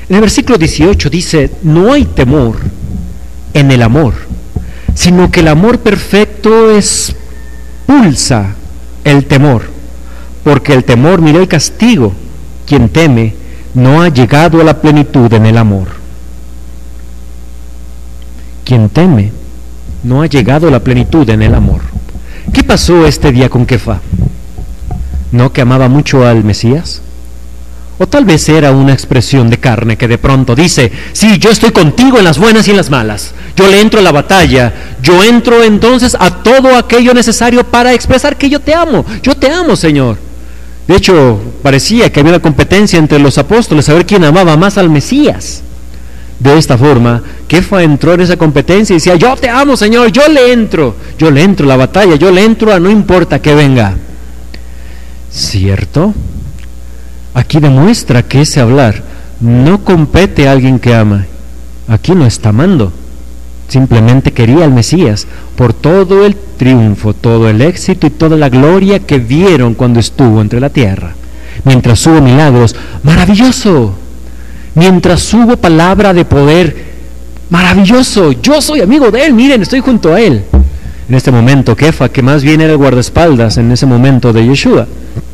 En el versículo 18 dice, no hay temor en el amor, sino que el amor perfecto expulsa el temor, porque el temor mira el castigo. Quien teme no ha llegado a la plenitud en el amor. Quien teme no ha llegado a la plenitud en el amor. ¿Qué pasó este día con Kefa? ¿No que amaba mucho al Mesías? O tal vez era una expresión de carne que de pronto dice, sí, yo estoy contigo en las buenas y en las malas, yo le entro a la batalla, yo entro entonces a todo aquello necesario para expresar que yo te amo, Señor. De hecho, parecía que había una competencia entre los apóstoles a ver quién amaba más al Mesías. De esta forma, Kefa entró en esa competencia y decía, yo te amo, Señor, yo le entro a la batalla, yo le entro a no importa que venga. ¿Cierto? Aquí demuestra que ese hablar no compete a alguien que ama. Aquí no está amando, simplemente quería al Mesías por todo el triunfo, todo el éxito y toda la gloria que vieron cuando estuvo entre la tierra. Mientras hubo milagros, maravilloso. Mientras hubo palabra de poder, maravilloso. Yo soy amigo de él, miren, estoy junto a él. En este momento, Kefa, que más bien era el guardaespaldas en ese momento de Yeshua,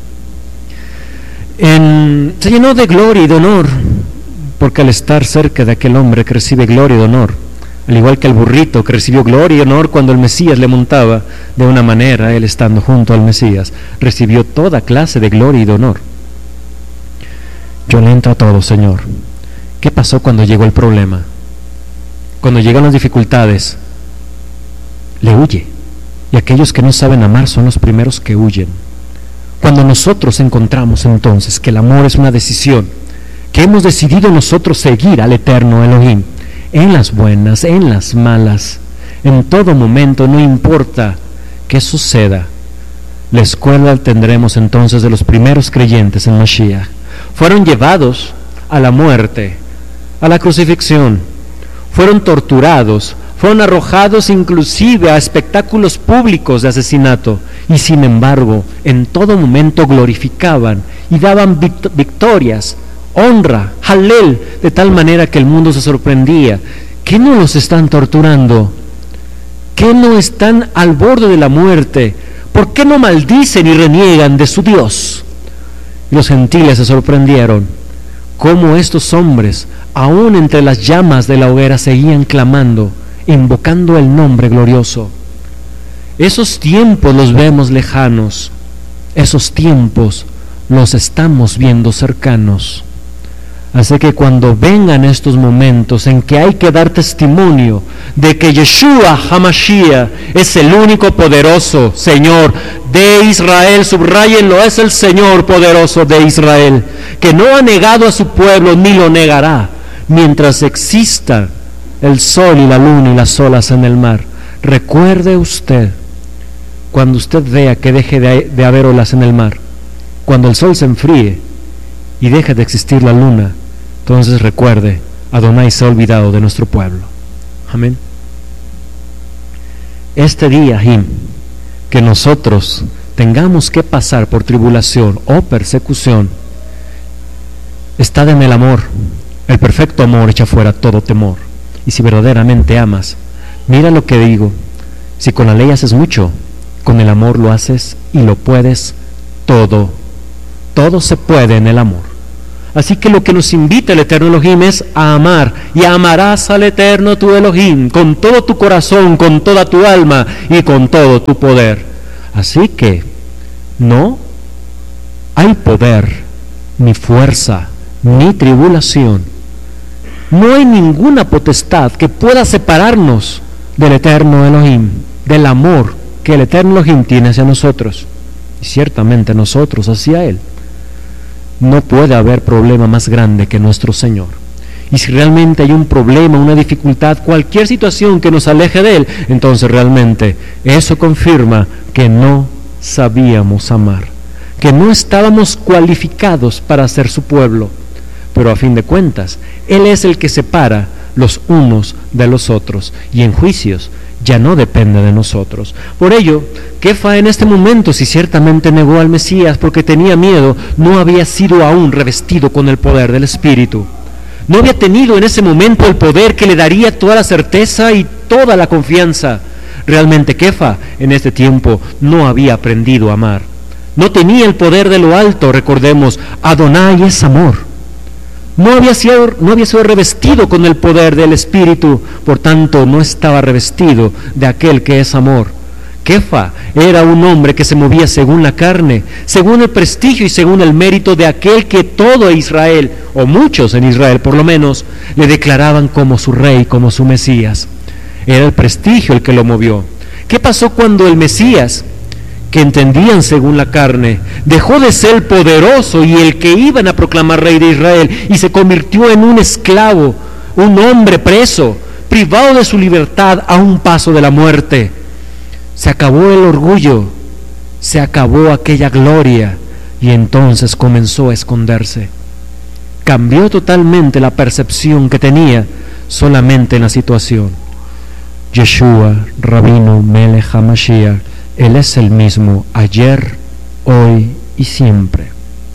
se llenó de gloria y de honor, porque al estar cerca de aquel hombre que recibe gloria y honor, al igual que el burrito que recibió gloria y honor cuando el Mesías le montaba, de una manera él estando junto al Mesías recibió toda clase de gloria y de honor. Yo le entro a todo, Señor. ¿Qué pasó cuando llegó el problema? Cuando llegan las dificultades, le huye, y aquellos que no saben amar son los primeros que huyen. Cuando nosotros encontramos entonces que el amor es una decisión, que hemos decidido nosotros seguir al eterno Elohim, en las buenas, en las malas, en todo momento, no importa qué suceda, la escuela tendremos entonces de los primeros creyentes en Mashiach. Fueron llevados a la muerte, a la crucifixión, fueron torturados, fueron arrojados inclusive a espectáculos públicos de asesinato, y sin embargo en todo momento glorificaban y daban victorias, honra, halel, de tal manera que el mundo se sorprendía. ¿Qué no los están torturando? ¿Qué no están al borde de la muerte? ¿Por qué no maldicen y reniegan de su Dios? Y los gentiles se sorprendieron cómo estos hombres, aún entre las llamas de la hoguera, seguían clamando, invocando el nombre glorioso. Esos tiempos los vemos lejanos, esos tiempos los estamos viendo cercanos. Así que cuando vengan estos momentos en que hay que dar testimonio de que Yeshua HaMashiach es el único poderoso Señor de Israel, subrayenlo, es el Señor poderoso de Israel, que no ha negado a su pueblo ni lo negará mientras exista el sol y la luna y las olas en el mar. Recuerde usted, cuando usted vea que deje de haber olas en el mar, cuando el sol se enfríe y deje de existir la luna, entonces recuerde, Adonai se ha olvidado de nuestro pueblo. Amén. Este día, que nosotros tengamos que pasar por tribulación o persecución, está en el amor. El perfecto amor echa fuera todo temor. Y si verdaderamente amas, mira lo que digo, si con la ley haces mucho, con el amor lo haces y lo puedes todo. Todo se puede en el amor. Así que lo que nos invita el eterno Elohim es a amar, y amarás al eterno tu Elohim con todo tu corazón, con toda tu alma y con todo tu poder. Así que no hay poder, ni fuerza, ni tribulación. No hay ninguna potestad que pueda separarnos del eterno Elohim, del amor que el eterno Elohim tiene hacia nosotros, y ciertamente nosotros hacia Él. No puede haber problema más grande que nuestro Señor. Y si realmente hay un problema, una dificultad, cualquier situación que nos aleje de Él, entonces realmente eso confirma que no sabíamos amar, que no estábamos cualificados para ser su pueblo. Pero a fin de cuentas, Él es el que separa los unos de los otros, y en juicios ya no depende de nosotros. Por ello, Kefa en este momento, si ciertamente negó al Mesías porque tenía miedo, no había sido aún revestido con el poder del Espíritu. No había tenido en ese momento el poder que le daría toda la certeza y toda la confianza. Realmente Kefa en este tiempo no había aprendido a amar. No tenía el poder de lo alto, recordemos, Adonai es amor. No había sido revestido con el poder del Espíritu, por tanto no estaba revestido de aquel que es amor. Kefa era un hombre que se movía según la carne, según el prestigio y según el mérito de aquel que todo Israel, o muchos en Israel por lo menos, le declaraban como su rey, como su Mesías. Era el prestigio el que lo movió. ¿Qué pasó cuando el Mesías, que entendían según la carne, dejó de ser poderoso y el que iban a proclamar rey de Israel y se convirtió en un esclavo, un hombre preso, privado de su libertad a un paso de la muerte? Se acabó el orgullo, se acabó aquella gloria y entonces comenzó a esconderse. Cambió totalmente la percepción que tenía solamente en la situación. Yeshua, Rabino Melech HaMashiach, Él es el mismo ayer, hoy y siempre.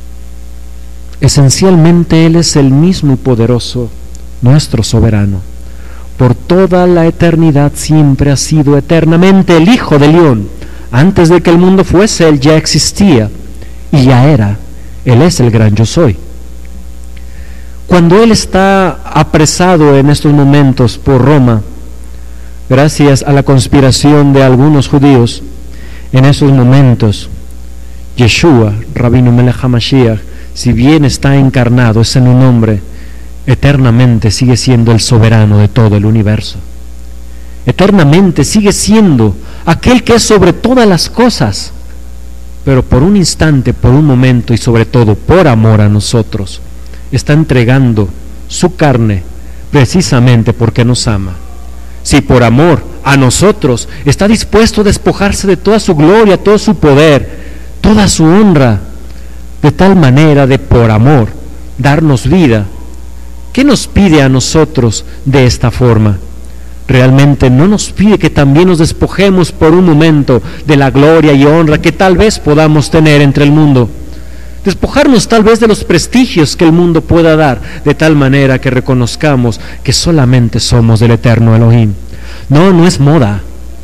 Esencialmente Él es el mismo y poderoso, nuestro soberano. Por toda la eternidad siempre ha sido eternamente el Hijo de León. Antes de que el mundo fuese, Él ya existía y ya era. Él es el gran yo soy. Cuando Él está apresado en estos momentos por Roma, gracias a la conspiración de algunos judíos, en esos momentos, Yeshua, Rabino Melech HaMashiach, si bien está encarnado, es en un hombre, eternamente sigue siendo el soberano de todo el universo. Eternamente sigue siendo aquel que es sobre todas las cosas, pero por un instante, por un momento y sobre todo por amor a nosotros, está entregando su carne precisamente porque nos ama. Si por amor a nosotros está dispuesto a despojarse de toda su gloria, todo su poder, toda su honra, de tal manera de por amor darnos vida, ¿qué nos pide a nosotros de esta forma? Realmente no nos pide que también nos despojemos por un momento de la gloria y honra que tal vez podamos tener entre el mundo. Despojarnos tal vez de los prestigios que el mundo pueda dar, de tal manera que reconozcamos que solamente somos del eterno Elohim. No es moda.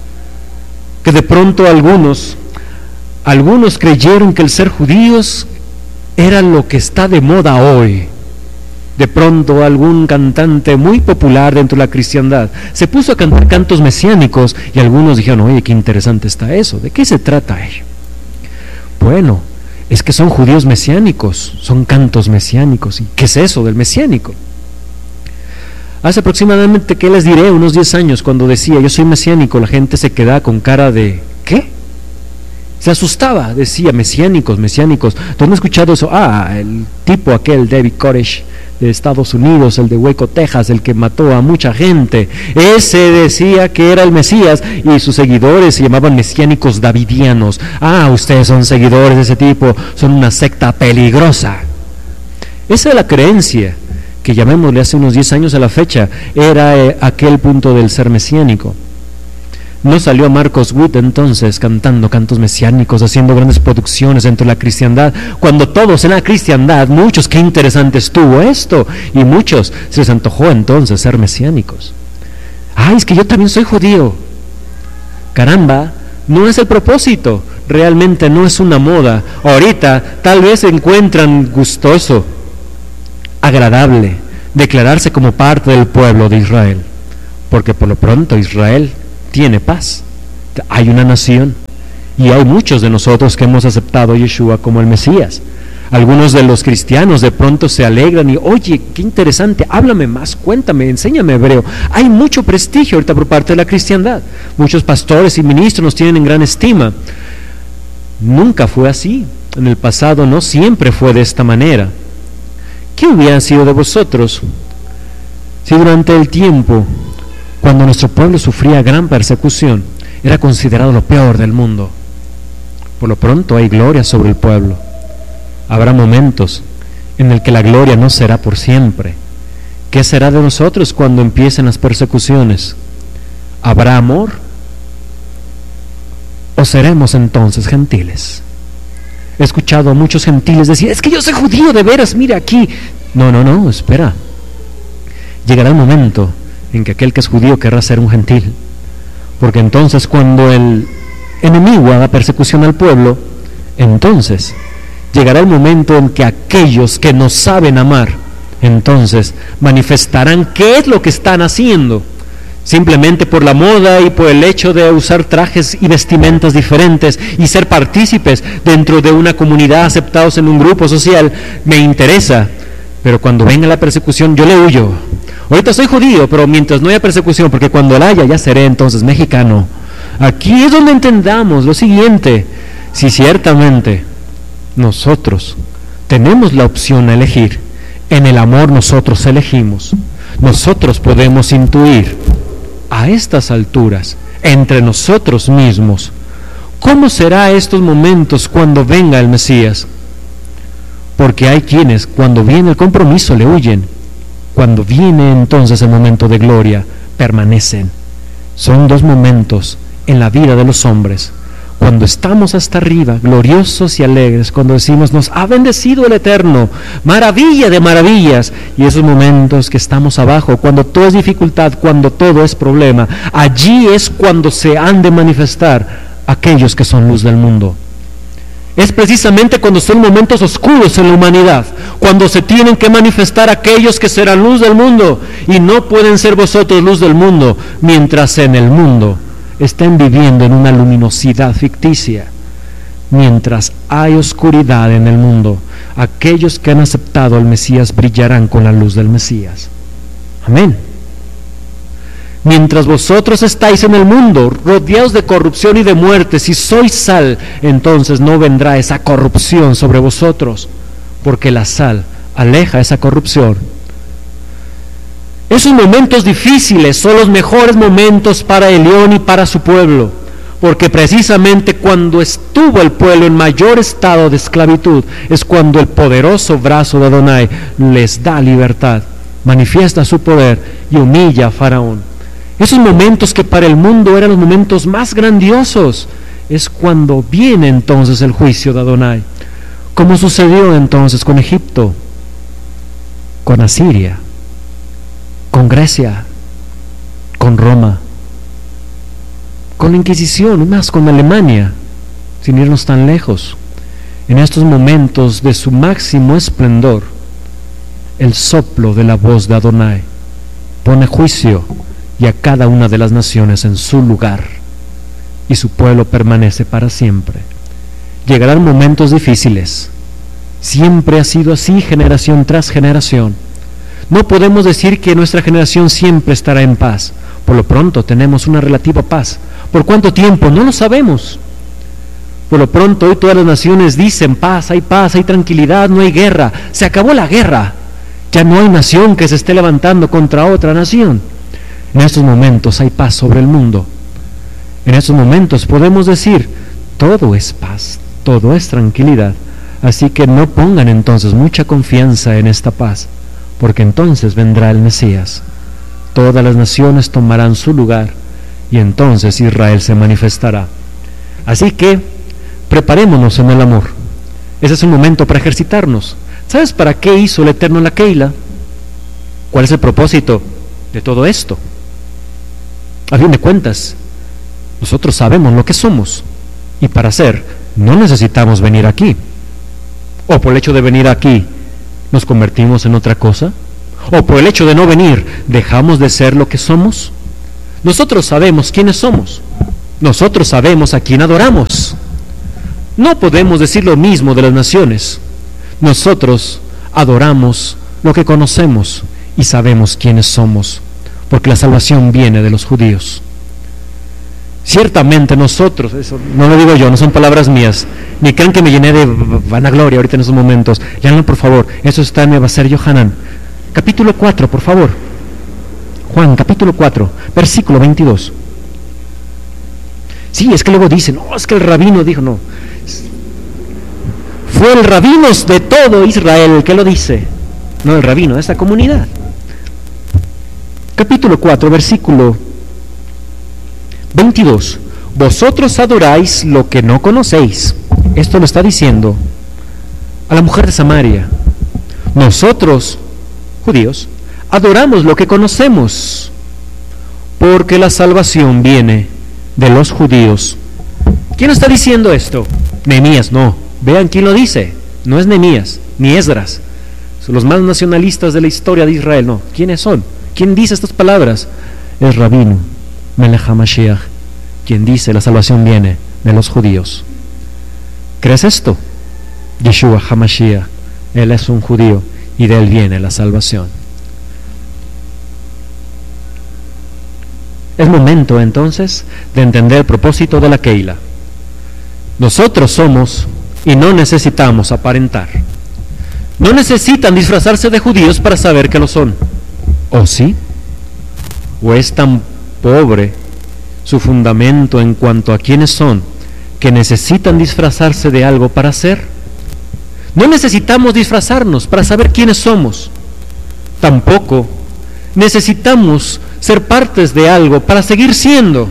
Que de pronto algunos creyeron que el ser judíos era lo que está de moda hoy. De pronto algún cantante muy popular dentro de la cristiandad se puso a cantar cantos mesiánicos y algunos dijeron, oye, qué interesante está eso, ¿de qué se trata ello? Bueno, es que son judíos mesiánicos, son cantos mesiánicos. ¿Y qué es eso del mesiánico? Hace aproximadamente, ¿qué les diré? Unos 10 años, cuando decía, yo soy mesiánico, la gente se quedaba con cara de, ¿qué? Se asustaba, decía, mesiánicos. ¿Dónde he escuchado eso? El tipo aquel, David Koresh, de Estados Unidos, el de Waco, Texas, el que mató a mucha gente. Ese decía que era el Mesías y sus seguidores se llamaban mesiánicos davidianos. Ustedes son seguidores de ese tipo, son una secta peligrosa. Esa es la creencia que, llamémosle, hace unos 10 años a la fecha, era aquel punto del ser mesiánico. No salió Marcos Witt entonces cantando cantos mesiánicos, haciendo grandes producciones dentro de la cristiandad, cuando todos en la cristiandad, muchos, qué interesante estuvo esto, y muchos se les antojó entonces ser mesiánicos. Es que yo también soy judío. Caramba, no es el propósito, realmente no es una moda. Ahorita tal vez encuentran gustoso, agradable, declararse como parte del pueblo de Israel, porque por lo pronto Israel tiene paz, hay una nación y hay muchos de nosotros que hemos aceptado a Yeshua como el Mesías. Algunos de los cristianos de pronto se alegran y, oye, qué interesante, háblame más, cuéntame, enséñame hebreo. Hay mucho prestigio ahorita por parte de la cristiandad, muchos pastores y ministros nos tienen en gran estima. Nunca fue así, en el pasado no siempre fue de esta manera. ¿Qué hubiera sido de vosotros si durante el tiempo, cuando nuestro pueblo sufría gran persecución, era considerado lo peor del mundo? Por lo pronto hay gloria sobre el pueblo. Habrá momentos en el que la gloria no será por siempre. ¿Qué será de nosotros cuando empiecen las persecuciones? ¿Habrá amor? ¿O seremos entonces gentiles? He escuchado a muchos gentiles decir, es que yo soy judío de veras, mira aquí. No, espera. llegará el momento en que aquel que es judío querrá ser un gentil, porque entonces cuando el enemigo haga persecución al pueblo, entonces llegará el momento en que aquellos que no saben amar, entonces manifestarán qué es lo que están haciendo, simplemente por la moda y por el hecho de usar trajes y vestimentas diferentes y ser partícipes dentro de una comunidad, aceptados en un grupo social. Me interesa, pero cuando venga la persecución yo le huyo. Ahorita soy judío, pero mientras no haya persecución, porque cuando la haya ya seré entonces mexicano. Aquí es donde entendamos lo siguiente: si ciertamente nosotros tenemos la opción a elegir, en el amor nosotros elegimos, nosotros podemos intuir a estas alturas, entre nosotros mismos, ¿cómo será estos momentos cuando venga el Mesías? Porque hay quienes, cuando viene el compromiso, le huyen. Cuando viene entonces el momento de gloria, permanecen. Son dos momentos en la vida de los hombres. Cuando estamos hasta arriba, gloriosos y alegres, cuando decimos, nos ha bendecido el Eterno, maravilla de maravillas, y esos momentos que estamos abajo, cuando todo es dificultad, cuando todo es problema, allí es cuando se han de manifestar aquellos que son luz del mundo. Es precisamente cuando son momentos oscuros en la humanidad, cuando se tienen que manifestar aquellos que serán luz del mundo, y no pueden ser vosotros luz del mundo, mientras en el mundo estén viviendo en una luminosidad ficticia. Mientras hay oscuridad en el mundo, aquellos que han aceptado al Mesías brillarán con la luz del Mesías. Amén. Mientras vosotros estáis en el mundo, rodeados de corrupción y de muerte, si sois sal, entonces no vendrá esa corrupción sobre vosotros, porque la sal aleja esa corrupción. Esos momentos difíciles son los mejores momentos para Elión y para su pueblo, porque precisamente cuando estuvo el pueblo en mayor estado de esclavitud, es cuando el poderoso brazo de Adonai les da libertad, manifiesta su poder y humilla a Faraón. Esos momentos que para el mundo eran los momentos más grandiosos, es cuando viene entonces el juicio de Adonai, como sucedió entonces con Egipto, con Asiria, con Grecia, con Roma, con la Inquisición, más con Alemania, sin irnos tan lejos. En estos momentos de su máximo esplendor, el soplo de la voz de Adonai pone juicio y a cada una de las naciones en su lugar, y su pueblo permanece para siempre. Llegarán momentos difíciles, siempre ha sido así, generación tras generación. No podemos decir que nuestra generación siempre estará en paz. Por lo pronto tenemos una relativa paz. ¿Por cuánto tiempo? No lo sabemos. Por lo pronto hoy todas las naciones dicen paz, hay tranquilidad, no hay guerra. Se acabó la guerra. Ya no hay nación que se esté levantando contra otra nación. En estos momentos hay paz sobre el mundo. En estos momentos podemos decir, todo es paz, todo es tranquilidad. Así que no pongan entonces mucha confianza en esta paz, porque entonces vendrá el Mesías. Todas las naciones tomarán su lugar y entonces Israel se manifestará. Así que preparémonos en el amor. Ese es un momento para ejercitarnos. ¿Sabes para qué hizo el Eterno la Keila? ¿Cuál es el propósito de todo esto? A fin de cuentas, nosotros sabemos lo que somos, y para ser no necesitamos venir aquí. O por el hecho de venir aquí ¿nos convertimos en otra cosa? ¿O por el hecho de no venir, dejamos de ser lo que somos? Nosotros sabemos quiénes somos. Nosotros sabemos a quién adoramos. No podemos decir lo mismo de las naciones. Nosotros adoramos lo que conocemos y sabemos quiénes somos, porque la salvación viene de los judíos. Ciertamente nosotros, eso no lo digo yo, no son palabras mías, ni crean que me llené de vanagloria ahorita en esos momentos. Léanlo por favor, eso está en Evaser Yohanan. Capítulo 4, por favor. Juan, capítulo 4, versículo 22. Sí, es que luego dicen, no, es que el rabino dijo, no. Fue el rabino de todo Israel el que lo dice, no el rabino de esta comunidad. Capítulo 4, versículo 22. Vosotros adoráis lo que no conocéis. Esto lo está diciendo a la mujer de Samaria. Nosotros, judíos, adoramos lo que conocemos, porque la salvación viene de los judíos. ¿Quién está diciendo esto? Nehemías, no. Vean quién lo dice. No es Nehemías, ni Esdras. Son los más nacionalistas de la historia de Israel, no. ¿Quiénes son? ¿Quién dice estas palabras? Es Rabino, Melech HaMashiach, quien dice la salvación viene de los judíos. ¿Crees esto? Yeshua HaMashiach, él es un judío y de él viene la salvación. Es momento entonces de entender el propósito de la Keila. Nosotros somos y no necesitamos aparentar. No necesitan disfrazarse de judíos para saber que lo son. ¿O sí? ¿O es tan pobre su fundamento en cuanto a quiénes son que necesitan disfrazarse de algo para ser? No necesitamos disfrazarnos para saber quiénes somos. Tampoco necesitamos ser partes de algo para seguir siendo.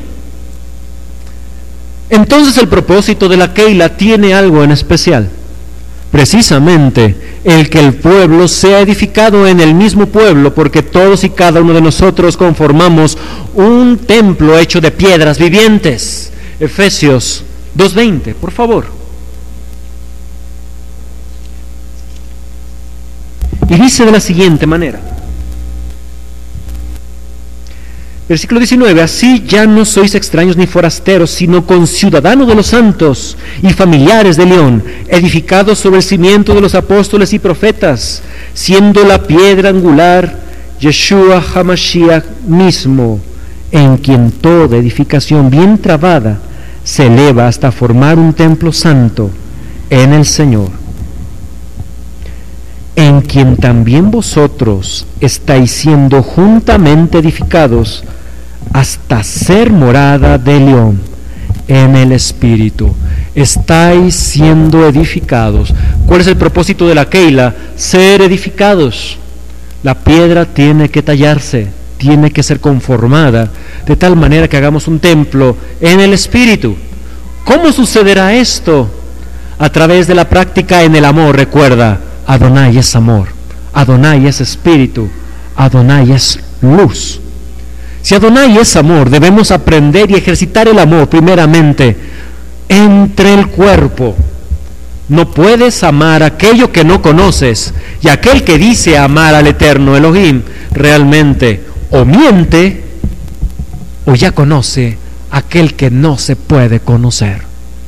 Entonces el propósito de la Keila tiene algo en especial. Precisamente el que el pueblo sea edificado en el mismo pueblo, porque todos y cada uno de nosotros conformamos un templo hecho de piedras vivientes. Efesios 2:20, por favor. Y dice de la siguiente manera. Versículo 19, así ya no sois extraños ni forasteros, sino conciudadanos de los santos y familiares de León, edificados sobre el cimiento de los apóstoles y profetas, siendo la piedra angular Yeshua HaMashiach mismo, en quien toda edificación bien trabada se eleva hasta formar un templo santo en el Señor, en quien también vosotros estáis siendo juntamente edificados hasta ser morada de León en el Espíritu. Estáis siendo edificados. ¿Cuál es el propósito de la Keila? Ser edificados. La piedra tiene que tallarse, tiene que ser conformada de tal manera que hagamos un templo en el Espíritu. ¿Cómo sucederá esto? A través de la práctica en el amor. Recuerda, Adonai es amor, Adonai es Espíritu, Adonai es luz. Si Adonai es amor, debemos aprender y ejercitar el amor primeramente entre el cuerpo. No puedes amar aquello que no conoces, y aquel que dice amar al eterno Elohim realmente o miente o ya conoce aquel que no se puede conocer.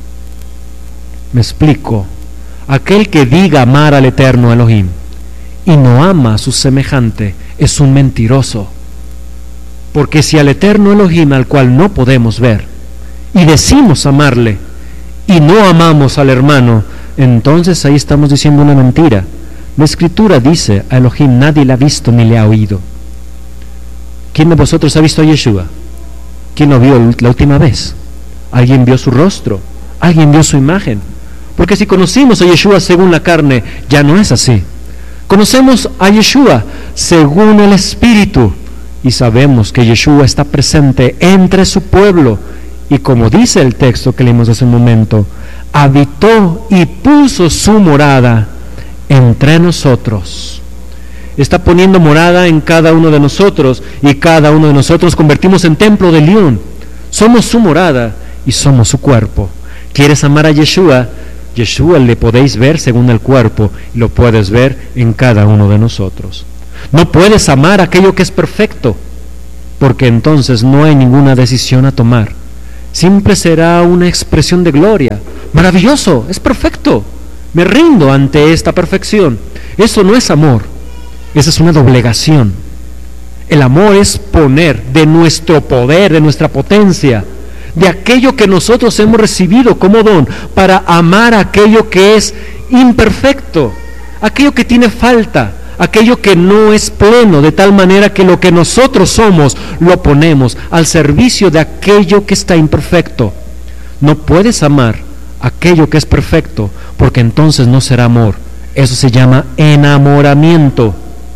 Me explico. Aquel que diga amar al eterno Elohim y no ama a su semejante es un mentiroso. Porque si al eterno Elohim, al cual no podemos ver, y decimos amarle, y no amamos al hermano, entonces ahí estamos diciendo una mentira. La Escritura dice, a Elohim nadie le ha visto ni le ha oído. ¿Quién de vosotros ha visto a Yeshua? ¿Quién lo vio la última vez? ¿Alguien vio su rostro? ¿Alguien vio su imagen? Porque si conocimos a Yeshua según la carne, ya no es así. Conocemos a Yeshua según el Espíritu, y sabemos que Yeshua está presente entre su pueblo, y como dice el texto que leímos hace un momento, habitó y puso su morada entre nosotros. Está poniendo morada en cada uno de nosotros, y cada uno de nosotros convertimos en templo de León. Somos su morada y somos su cuerpo. ¿Quieres amar a Yeshua? Yeshua le podéis ver según el cuerpo, y lo puedes ver en cada uno de nosotros. No puedes amar aquello que es perfecto, porque entonces no hay ninguna decisión a tomar. Siempre será una expresión de gloria. Maravilloso, es perfecto. Me rindo ante esta perfección. Eso no es amor, esa es una doblegación. El amor es poner de nuestro poder, de nuestra potencia, de aquello que nosotros hemos recibido como don, para amar aquello que es imperfecto, aquello que tiene falta, aquello que no es pleno, de tal manera que lo que nosotros somos lo ponemos al servicio de aquello que está imperfecto. No puedes amar aquello que es perfecto, porque entonces no será amor. Eso se llama enamoramiento.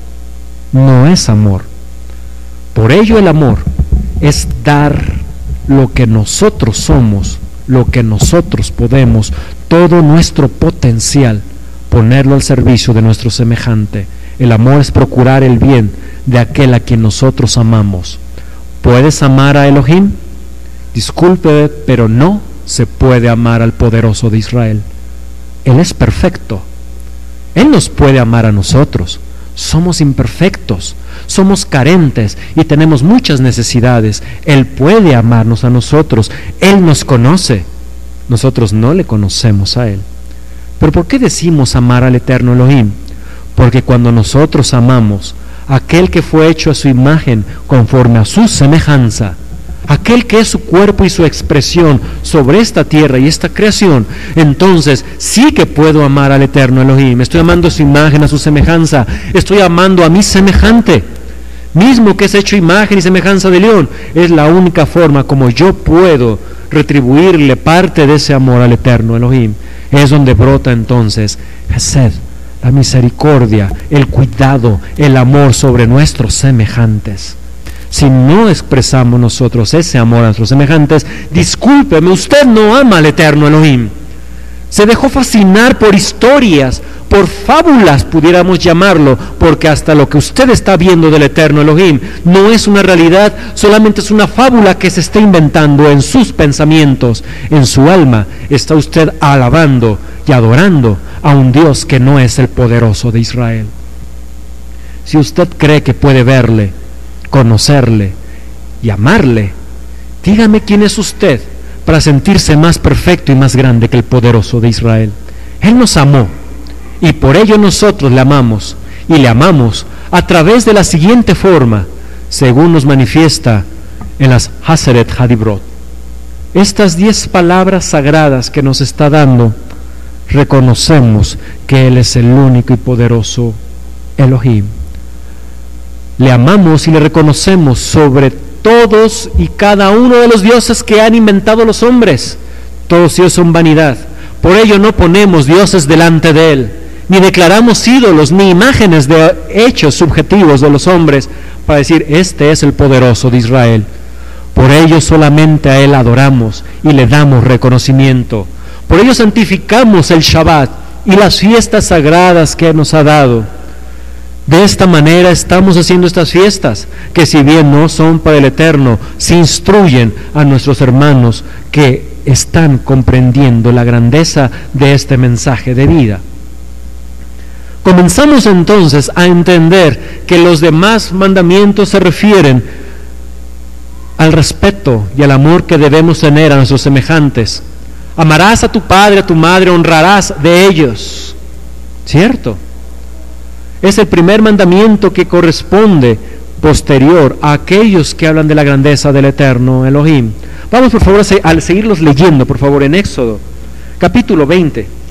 No es amor. Por ello el amor es dar lo que nosotros somos, lo que nosotros podemos, todo nuestro potencial, ponerlo al servicio de nuestro semejante. El amor es procurar el bien de aquel a quien nosotros amamos. ¿Puedes amar a Elohim? Disculpe, pero no se puede amar al poderoso de Israel. Él es perfecto. Él nos puede amar a nosotros. Somos imperfectos, somos carentes y tenemos muchas necesidades. Él puede amarnos a nosotros. Él nos conoce. Nosotros no le conocemos a Él. ¿Pero por qué decimos amar al eterno Elohim? Porque cuando nosotros amamos a aquel que fue hecho a su imagen conforme a su semejanza, aquel que es su cuerpo y su expresión sobre esta tierra y esta creación, entonces sí que puedo amar al eterno Elohim. Estoy amando a su imagen, a su semejanza. Estoy amando a mi semejante, mismo que es hecho imagen y semejanza de león. Es la única forma como yo puedo retribuirle parte de ese amor al eterno Elohim. Es donde brota entonces Hesed, la misericordia, el cuidado, el amor sobre nuestros semejantes. Si no expresamos nosotros ese amor a nuestros semejantes, discúlpeme, usted no ama al eterno Elohim. Se dejó fascinar por historias, por fábulas pudiéramos llamarlo, porque hasta lo que usted está viendo del eterno Elohim no es una realidad, solamente es una fábula que se está inventando en sus pensamientos. En su alma está usted alabando y adorando a un Dios que no es el poderoso de Israel. Si usted cree que puede verle, conocerle y amarle, dígame quién es usted para sentirse más perfecto y más grande que el poderoso de Israel. Él nos amó y por ello nosotros le amamos, y le amamos a través de la siguiente forma, según nos manifiesta en las Haseret Hadibrot. Estas 10 palabras sagradas que nos está dando, reconocemos que Él es el único y poderoso Elohim. Le amamos y le reconocemos sobre todos y cada uno de los dioses que han inventado los hombres. Todos ellos son vanidad. Por ello no ponemos dioses delante de Él, ni declaramos ídolos, ni imágenes de hechos subjetivos de los hombres para decir, este es el poderoso de Israel. Por ello solamente a Él adoramos y le damos reconocimiento. Por ello santificamos el Shabbat y las fiestas sagradas que nos ha dado. De esta manera estamos haciendo estas fiestas, que si bien no son para el Eterno, se instruyen a nuestros hermanos que están comprendiendo la grandeza de este mensaje de vida. Comenzamos entonces a entender que los demás mandamientos se refieren al respeto y al amor que debemos tener a nuestros semejantes. Amarás a tu padre, a tu madre, honrarás de ellos. ¿Cierto? Es el primer mandamiento que corresponde posterior a aquellos que hablan de la grandeza del eterno Elohim. Vamos por favor a seguirlos leyendo, por favor, en Éxodo, capítulo 20.